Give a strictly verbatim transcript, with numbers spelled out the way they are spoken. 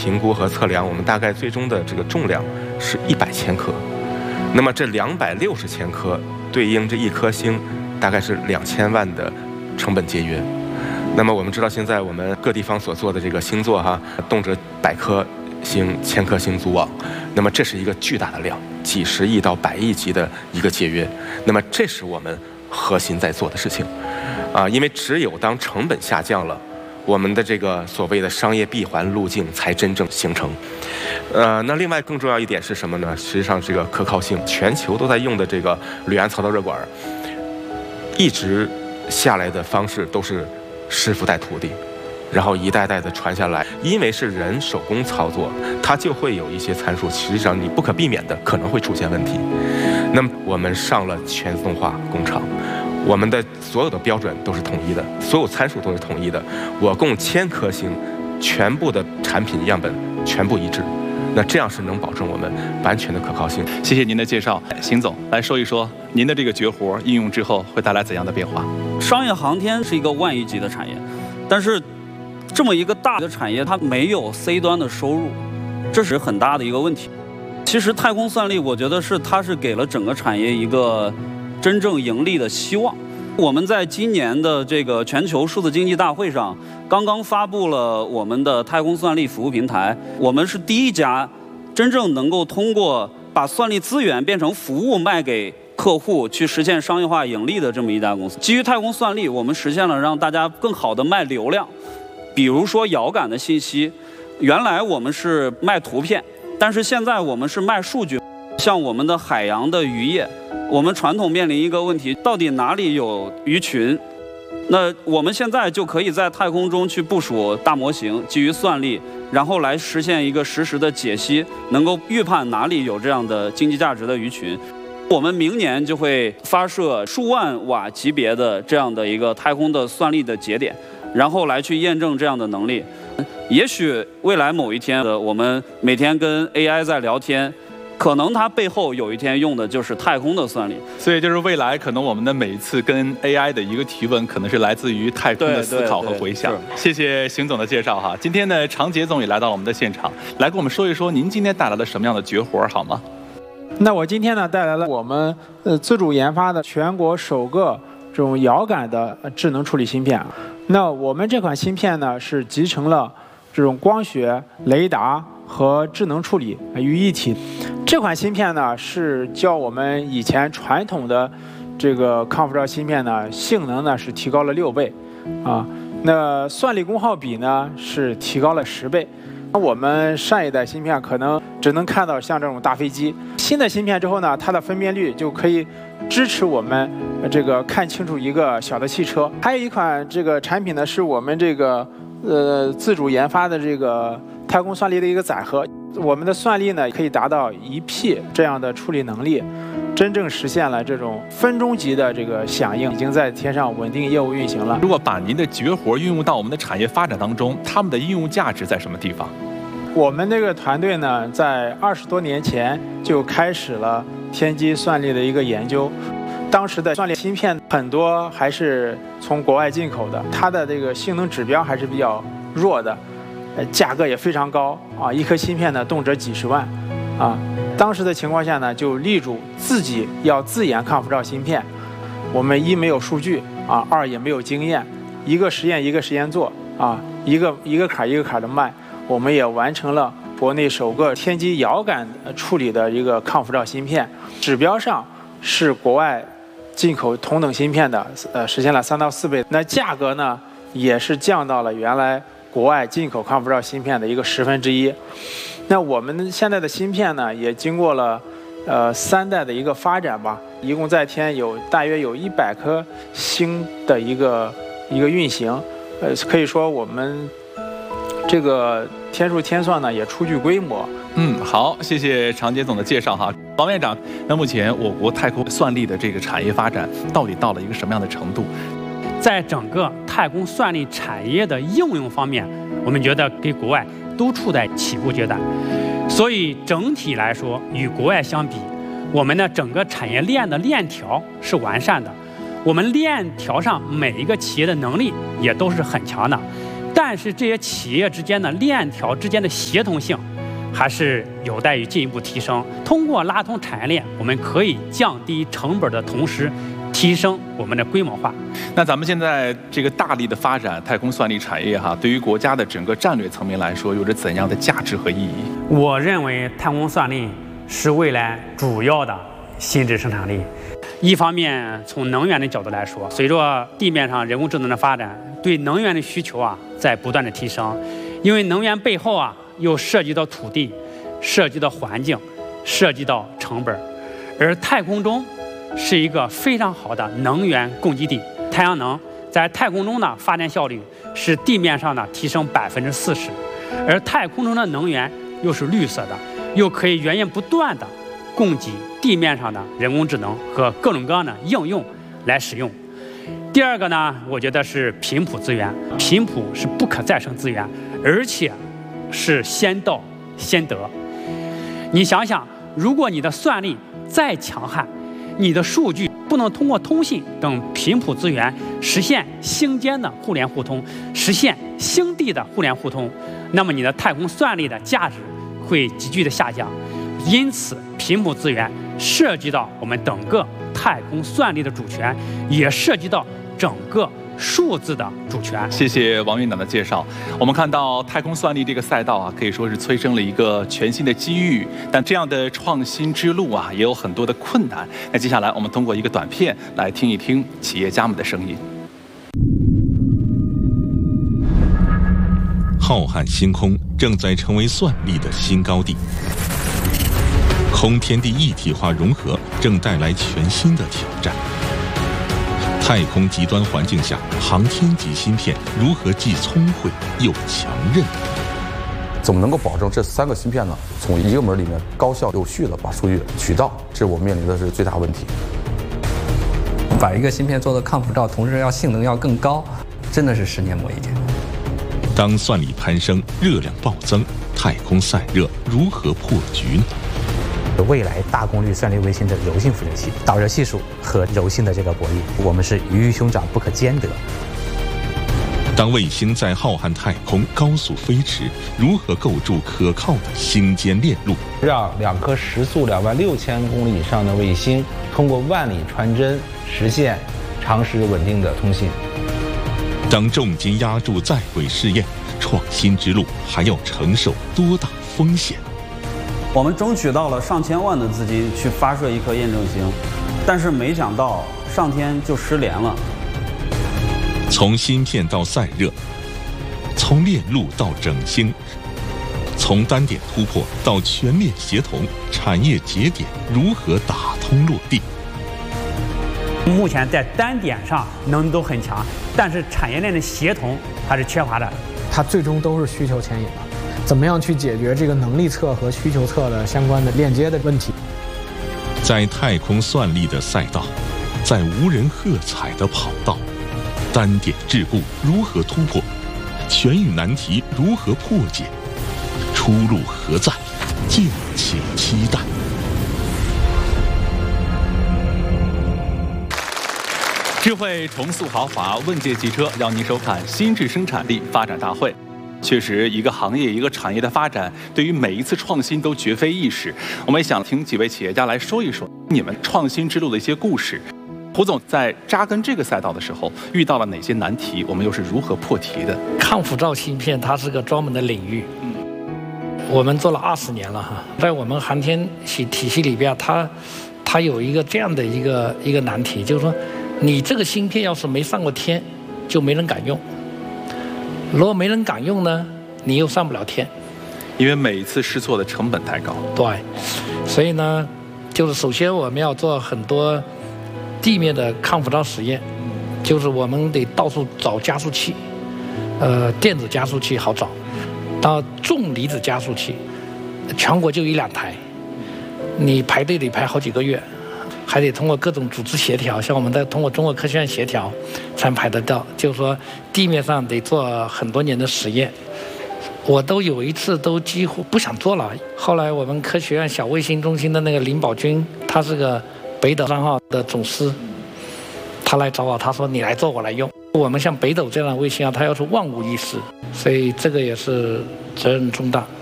评估和测量，我们大概最终的这个重量是一百千克。那么这两百六十千克对应这一颗星，大概是两千万的成本节约。那么我们知道，现在我们各地方所做的这个星座哈，动辄百颗星、千颗星组网，那么这是一个巨大的量，几十亿到百亿级的一个节约。那么这是我们核心在做的事情，啊，因为只有当成本下降了，我们的这个所谓的商业闭环路径才真正形成。呃，那另外更重要一点是什么呢？实际上这个可靠性，全球都在用的这个铝胺槽导热管，一直下来的方式都是师傅带徒弟，然后一代代的传下来。因为是人手工操作，它就会有一些参数，实际上你不可避免的可能会出现问题。那么我们上了全自动化工厂，我们的所有的标准都是统一的，所有参数都是统一的。我供千颗星，全部的产品样本全部一致。那这样是能保证我们完全的可靠性。 谢谢您的介绍，邢总来说一说您的这个绝活应用之后会带来怎样的变化？ 商业航天是一个万亿级的产业，但是这么一个大的产业，它没有 C 端的收入，这是很大的一个问题。其实太空算力，我觉得是它是给了整个产业一个真正盈利的希望。我们在今年的这个全球数字经济大会上，刚刚发布了我们的太空算力服务平台。我们是第一家真正能够通过把算力资源变成服务卖给客户，去实现商业化盈利的这么一家公司。基于太空算力，我们实现了让大家更好的卖流量，比如说遥感的信息。原来我们是卖图片，但是现在我们是卖数据。像我们的海洋的渔业，我们传统面临一个问题，到底哪里有鱼群？那我们现在就可以在太空中去部署大模型，基于算力，然后来实现一个实时的解析，能够预判哪里有这样的经济价值的鱼群。我们明年就会发射数万瓦级别的这样的一个太空的算力的节点，然后来去验证这样的能力。也许未来某一天的我们每天跟 A I 在聊天，可能它背后有一天用的就是太空的算力。 所以就是未来可能我们的每一次跟 A I 的一个提问，可能是来自于太空的思考和回想。谢谢邢总的介绍哈。今天呢，常杰总也来到我们的现场，来跟我们说一说您今天带来了什么样的绝活好吗？ 那我今天呢带来了我们呃自主研发的全国首个这种遥感的智能处理芯片。那我们这款芯片呢是集成了这种光学、雷达和智能处理于一体。这款芯片呢是较我们以前传统的这个抗辐照芯片呢性能呢是提高了六倍，啊，那算力功耗比呢是提高了十倍。我们上一代芯片可能只能看到像这种大飞机，新的芯片之后呢，它的分辨率就可以支持我们这个看清楚一个小的汽车。还有一款这个产品呢，是我们这个呃自主研发的这个太空算力的一个载荷。我们的算力呢可以达到一 P 这样的处理能力，真正实现了这种分钟级的这个响应，已经在天上稳定业务运行了。 如果把您的绝活运用到我们的产业发展当中，他们的应用价值在什么地方？ 我们这个团队呢，在二十多年前就开始了天基算力的一个研究。当时的算力芯片很多还是从国外进口的，它的这个性能指标还是比较弱的，呃，价格也非常高啊，一颗芯片呢动辄几十万，啊，当时的情况下呢，就力主自己要自研抗辐照芯片。我们一没有数据啊，二也没有经验，一个实验一个实验做啊，一个一个坎一个坎的卖。我们也完成了国内首个天基遥感处理的一个抗辐照芯片，指标上是国外进口同等芯片的，呃，实现了三到四倍。那价格呢，也是降到了原来国外进口抗辐照芯片的一个十分之一。那我们现在的芯片呢，也经过了呃三代的一个发展吧，一共在天有大约有一百颗星的一个一个运行，呃，可以说我们这个天数天算呢也初具规模。 嗯，好，谢谢常杰总的介绍哈。王院长，那目前我国太空算力的这个产业发展到底到了一个什么样的程度？ 在整个太空算力产业的应用方面，我们觉得跟国外都处在起步阶段，所以整体来说与国外相比，我们的整个产业链的链条是完善的，我们链条上每一个企业的能力也都是很强的。 但是这些企业之间的链条之间的协同性，还是有待于进一步提升。通过拉通产业链，我们可以降低成本的同时，提升我们的规模化。 那咱们现在这个大力的发展太空算力产业哈，对于国家的整个战略层面来说，有着怎样的价值和意义？ 我认为太空算力是未来主要的新质生产力。一方面，从能源的角度来说，随着地面上人工智能的发展，对能源的需求啊在不断的提升。因为能源背后啊又涉及到土地，涉及到环境，涉及到成本，而太空中是一个非常好的能源供给地。太阳能在太空中的发电效率是地面上的提升百分之四十，而太空中的能源又是绿色的，又可以源源不断的供给地面上的人工智能和各种各样的应用来使用。第二个呢，我觉得是频谱资源，频谱是不可再生资源，而且是先到先得。你想想，如果你的算力再强悍，你的数据不能通过通信等频谱资源实现星间的互联互通，实现星地的互联互通，那么你的太空算力的价值会急剧的下降。因此，频谱资源涉及到我们整个太空算力的主权，也涉及到整个数字的主权。 谢谢王院长的介绍。我们看到太空算力这个赛道啊，可以说是催生了一个全新的机遇，但这样的创新之路啊，也有很多的困难。那接下来我们通过一个短片来听一听企业家们的声音。 浩瀚星空正在成为算力的新高地，空天地一体化融合正带来全新的挑战。太空极端环境下，航天级芯片如何既聪慧又强韧？ 怎么能够保证这三个芯片呢，从一个门里面高效有序的把数据取到？这是我们面临的是最大问题。 把一个芯片做的抗辐照，同时要性能要更高，真的是十年磨一剑。 当算力攀升，热量暴增，太空散热如何破局呢？ 未来大功率算力卫星的柔性辅助器，导热系数和柔性的这个博弈，我们是鱼与熊掌不可兼得。 当卫星在浩瀚太空高速飞驰，如何构筑可靠的星间链路， 让两颗时速两万六千公里以上的卫星通过万里穿针，实现长时稳定的通信？ 当重金压住在轨试验，创新之路还要承受多大风险？ 我们争取到了上千万的资金去发射一颗验证星，但是没想到上天就失联了。 从芯片到散热，从链路到整星，从单点突破到全链协同，产业节点如何打通落地？ 目前在单点上能力都很强，但是产业链的协同还是缺乏的。 它最终都是需求牵引的，怎么样去解决这个能力侧和需求侧的相关的链接的问题？ 在太空算力的赛道，在无人喝彩的跑道，单点桎梏如何突破？全域难题如何破解？出路何在？敬请期待。 智慧重塑豪华，问界汽车邀您收看新质生产力发展大会。确实，一个行业、一个产业的发展，对于每一次创新都绝非易事。我们也想听几位企业家来说一说你们创新之路的一些故事。胡总在扎根这个赛道的时候，遇到了哪些难题？我们又是如何破题的？ 抗辐照芯片它是个专门的领域，嗯，我们做了二十年了哈，在我们航天系体系里边，它它有一个这样的一个一个难题，就是说，你这个芯片要是没上过天，就没人敢用。如果没人敢用呢，你又上不了天， 因为每一次试错的成本太高。 对，所以呢，就是首先我们要做很多地面的抗辐照实验，就是我们得到处找加速器，呃，电子加速器好找，到重离子加速器，全国就一两台，你排队得排好几个月。还得通过各种组织协调，像我们在通过中国科学院协调才排得到，就是说地面上得做很多年的实验，我都有一次都几乎不想做了。后来我们科学院小卫星中心的那个林宝军，他是个北斗三号的总司，他来找我，他说你来做我来用。 我们像北斗这样的卫星啊，它要是万无一失，所以这个也是责任重大。